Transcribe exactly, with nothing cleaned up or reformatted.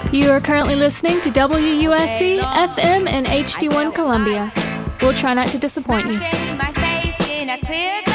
You are currently listening to W U S C F M and H D one Columbia. We'll try not to disappoint you. My face in a clear